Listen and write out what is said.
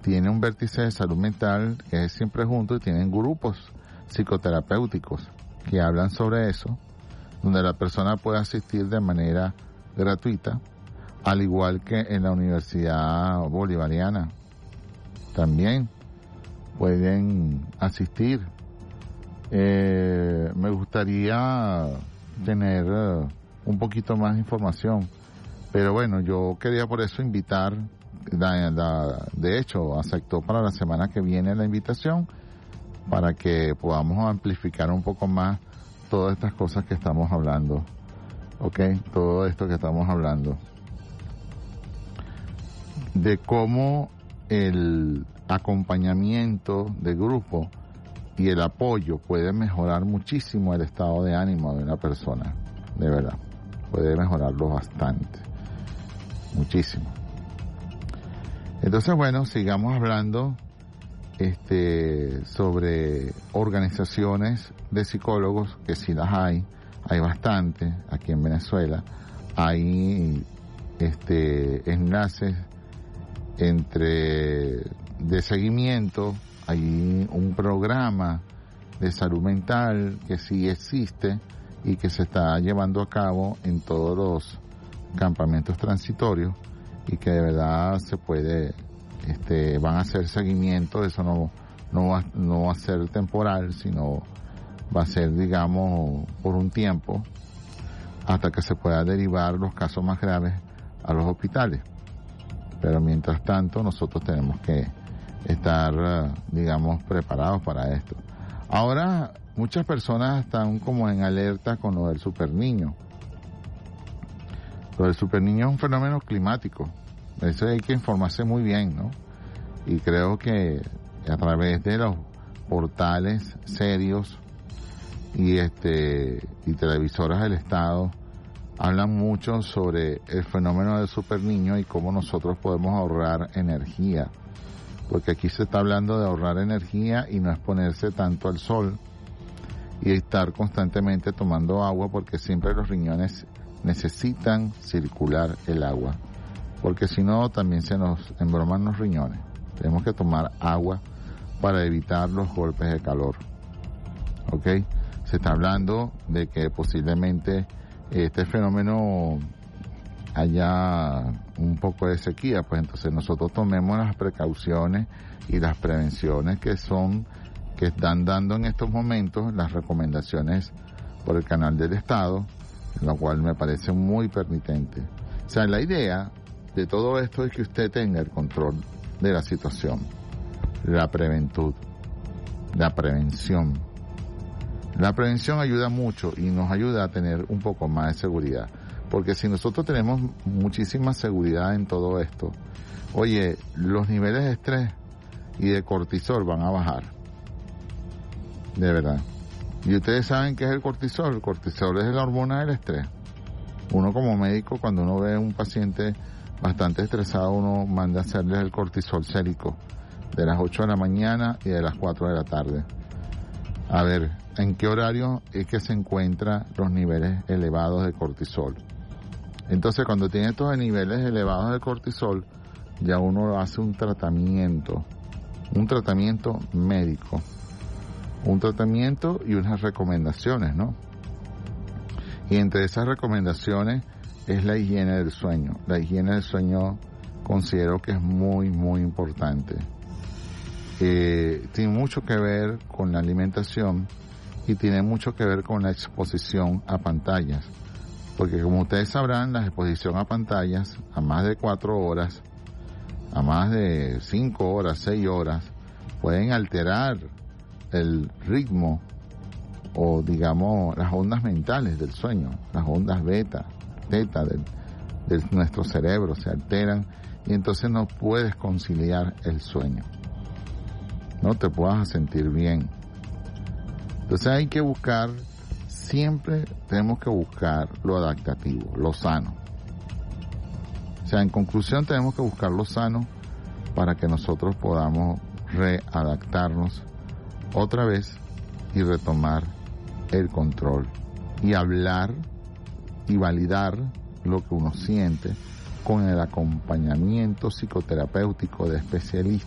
tiene un vértice de salud mental que es siempre junto y tienen grupos psicoterapéuticos que hablan sobre eso, donde la persona puede asistir de manera gratuita, al igual que en la Universidad Bolivariana. También pueden asistir. Me gustaría tener un poquito más de información, pero bueno, yo quería por eso invitar, de hecho aceptó para la semana que viene la invitación, para que podamos amplificar un poco más todas estas cosas que estamos hablando, ¿ok? Todo esto que estamos hablando, de cómo el acompañamiento de grupo y el apoyo puede mejorar muchísimo el estado de ánimo de una persona, de verdad, puede mejorarlo bastante, muchísimo. Entonces, bueno, sigamos hablando sobre organizaciones de psicólogos, que sí las hay bastante aquí en Venezuela. Hay enlaces de seguimiento, hay un programa de salud mental que sí existe y que se está llevando a cabo en todos los campamentos transitorios, y que de verdad se puede, van a hacer seguimiento. Eso no va a ser temporal, sino va a ser, digamos, por un tiempo, hasta que se pueda derivar los casos más graves a los hospitales. Pero mientras tanto nosotros tenemos que estar, digamos, preparados para esto. Ahora muchas personas están como en alerta con lo del superniño. Lo del superniño es un fenómeno climático. Eso hay que informarse muy bien, ¿no? Y creo que a través de los portales serios y televisoras del Estado hablan mucho sobre el fenómeno del superniño y cómo nosotros podemos ahorrar energía. Porque aquí se está hablando de ahorrar energía y no exponerse tanto al sol y estar constantemente tomando agua, porque siempre los riñones necesitan circular el agua, porque si no también se nos embroman los riñones. Tenemos que tomar agua para evitar los golpes de calor, ¿ok? Se está hablando de que posiblemente este fenómeno haya un poco de sequía, pues entonces nosotros tomemos las precauciones y las prevenciones que están dando en estos momentos las recomendaciones por el canal del Estado, lo cual me parece muy permitente. O sea, la idea de todo esto es que usted tenga el control de la situación, la prevención. La prevención ayuda mucho y nos ayuda a tener un poco más de seguridad, porque si nosotros tenemos muchísima seguridad en todo esto, oye, los niveles de estrés y de cortisol van a bajar, de verdad. Y ustedes saben qué es el cortisol. El cortisol es la hormona del estrés. Uno como médico, cuando uno ve a un paciente bastante estresado, uno manda a hacerle el cortisol sérico de las 8 de la mañana y de las 4 de la tarde. A ver, ¿en qué horario es que se encuentran los niveles elevados de cortisol? Entonces, cuando tiene estos niveles elevados de cortisol, ya uno hace un tratamiento médico, un tratamiento y unas recomendaciones, ¿no? Y entre esas recomendaciones es la higiene del sueño. La higiene del sueño considero que es muy, muy importante. Tiene mucho que ver con la alimentación y tiene mucho que ver con la exposición a pantallas. Porque como ustedes sabrán, la exposición a pantallas a más de 4 horas, a más de 5 horas, 6 horas, pueden alterar el ritmo o, digamos, las ondas mentales del sueño, las ondas beta, teta de nuestro cerebro se alteran y entonces no puedes conciliar el sueño, no te puedas sentir bien. Entonces hay que buscar, siempre tenemos que buscar lo adaptativo, lo sano. O sea, en conclusión, tenemos que buscar lo sano para que nosotros podamos readaptarnos otra vez y retomar el control y hablar y validar lo que uno siente con el acompañamiento psicoterapéutico de especialistas